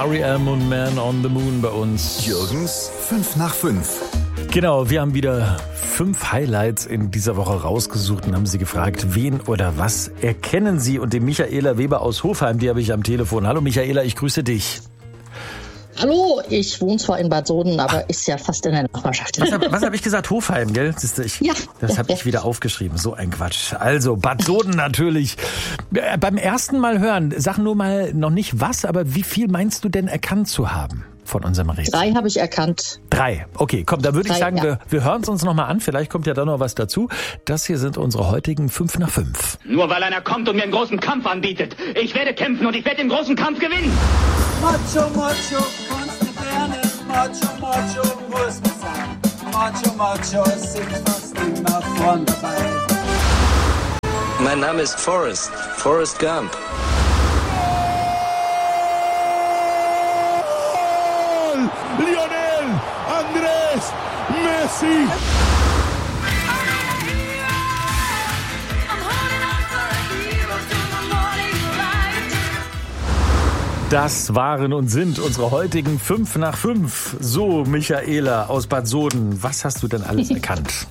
R.E.M. und Man on the Moon bei uns. Jürgens 5 nach 5. Genau, wir haben wieder 5 Highlights in dieser Woche rausgesucht und haben Sie gefragt, wen oder was erkennen Sie? Und die Michaela Weber aus Hofheim, die habe ich am Telefon. Hallo Michaela, ich grüße dich. Hallo, ich wohne zwar in Bad Soden, aber ist ja fast in der Nachbarschaft. Was hab ich gesagt? Hofheim, gell? Ja. Das habe ich wieder aufgeschrieben. So ein Quatsch. Also, Bad Soden natürlich. Beim ersten Mal hören, sag nur mal noch nicht was, aber wie viel meinst du denn erkannt zu haben von unserem Rätsel? 3 habe ich erkannt. 3. Okay, komm, da würde ich sagen, ja. wir hören es uns nochmal an. Vielleicht kommt ja da noch was dazu. Das hier sind unsere heutigen 5 nach 5. Nur weil einer kommt und mir einen großen Kampf anbietet. Ich werde kämpfen und ich werde den großen Kampf gewinnen. Macho, Macho, kannst du gerne. Macho, Macho, muss man sein. Macho, Macho, sind fast immer vorn dabei. Mein Name ist Forrest Gump. Lionel Andrés Messi. Das waren und sind unsere heutigen 5 nach 5. So, Michaela aus Bad Soden, was hast du denn alles erkannt?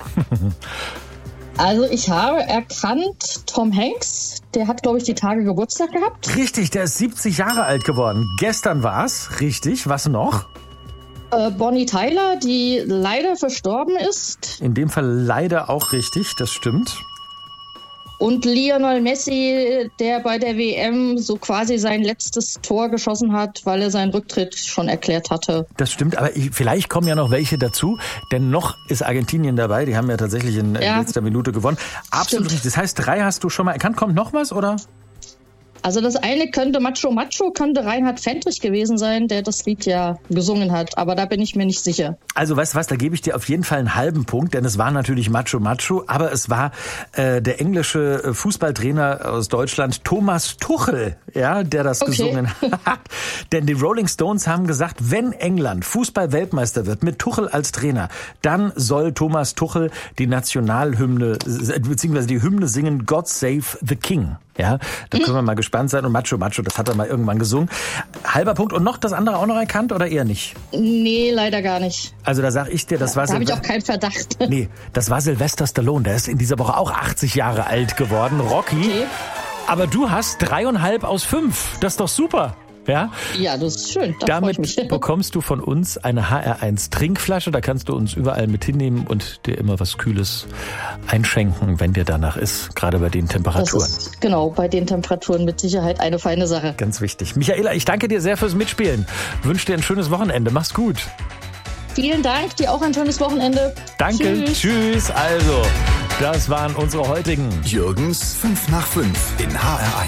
Also ich habe erkannt Tom Hanks, der hat, glaube ich, die Tage Geburtstag gehabt. Richtig, der ist 70 Jahre alt geworden. Gestern war's, richtig. Was noch? Bonnie Tyler, die leider verstorben ist. In dem Fall leider auch richtig, das stimmt. Und Lionel Messi, der bei der WM so quasi sein letztes Tor geschossen hat, weil er seinen Rücktritt schon erklärt hatte. Das stimmt, aber vielleicht kommen ja noch welche dazu, denn noch ist Argentinien dabei, die haben ja tatsächlich in letzter Minute gewonnen. Absolut richtig, das heißt 3 hast du schon mal erkannt, kommt noch was, oder? Also das eine könnte könnte Reinhard Fendrich gewesen sein, der das Lied ja gesungen hat, aber da bin ich mir nicht sicher. Also weißt du was, da gebe ich dir auf jeden Fall einen halben Punkt, denn es war natürlich Macho, aber es war der englische Fußballtrainer aus Deutschland, Thomas Tuchel, ja, der das gesungen hat. Denn die Rolling Stones haben gesagt, wenn England Fußball-Weltmeister wird mit Tuchel als Trainer, dann soll Thomas Tuchel die Nationalhymne, beziehungsweise die Hymne singen, God Save the King. Ja, da können wir mal gespannt sein. Und Macho, das hat er mal irgendwann gesungen. Halber Punkt. Und noch das andere auch noch erkannt oder eher nicht? Nee, leider gar nicht. Also da sag ich dir, das war... Da habe ich auch keinen Verdacht. Nee, das war Sylvester Stallone. Der ist in dieser Woche auch 80 Jahre alt geworden. Rocky. Okay. Aber du hast 3,5 aus 5. Das ist doch super. Ja? Ja, das ist schön. Damit bekommst du von uns eine HR1 Trinkflasche. Da kannst du uns überall mit hinnehmen und dir immer was Kühles einschenken, wenn dir danach ist. Gerade bei den Temperaturen. Das ist, genau, bei den Temperaturen mit Sicherheit eine feine Sache. Ganz wichtig. Michaela, ich danke dir sehr fürs Mitspielen. Wünsche dir ein schönes Wochenende. Mach's gut. Vielen Dank. Dir auch ein schönes Wochenende. Danke. Tschüss. Also, das waren unsere heutigen Jürgens 5 nach 5 in HR1.